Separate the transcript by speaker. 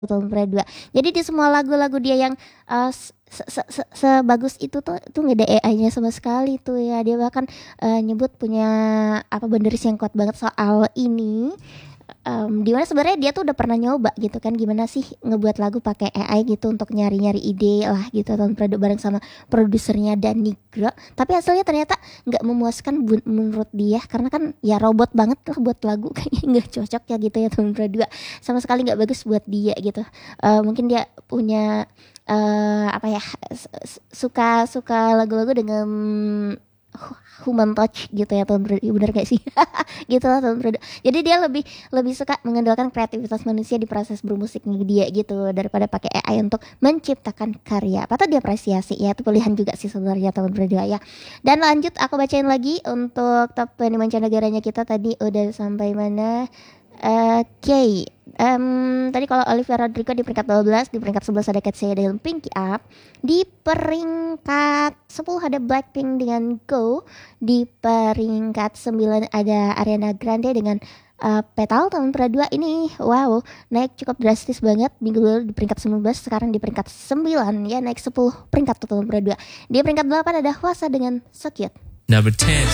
Speaker 1: tahun kedua. Jadi di semua lagu-lagu dia yang sebagus itu tuh nggak ada AI-nya sama sekali tuh ya. Dia bahkan nyebut punya apa beneris yang kuat banget soal ini. Dimana sebenarnya dia tuh udah pernah nyoba gitu kan, gimana sih ngebuat lagu pakai AI gitu untuk nyari-nyari ide lah gitu tahun produk bareng sama produsernya dan Nigro, tapi hasilnya ternyata nggak memuaskan menurut dia karena kan ya robot banget lah buat lagu kayaknya nggak cocok ya gitu ya tahun produk sama sekali nggak bagus buat dia gitu. Mungkin dia punya apa ya suka suka lagu-lagu dengan human touch gitu ya tahun bener gak sih gitu lah tahun produk. Jadi dia lebih lebih suka mengandalkan kreativitas manusia di proses bermusiknya dia gitu daripada pakai AI untuk menciptakan karya. Patut diapresiasi ya, itu pilihan juga sih sebenarnya tahun produk ya. Dan lanjut aku bacain lagi untuk top 20 mancanegaranya kita tadi udah sampai mana. Oke. Tadi kalau Olivia Rodrigo di peringkat 12, di peringkat 11 ada Cat Saya dengan Pinky Up. Di peringkat 10 ada Blackpink dengan Go. Di peringkat 9 ada Ariana Grande dengan Petal tahun kedua ini. Wow, naik cukup drastis banget. Minggu lalu di peringkat 19, sekarang di peringkat 9 ya, naik 10 peringkat tahun kedua. Di peringkat 8 ada Hwasa dengan So Cute.
Speaker 2: Number 10.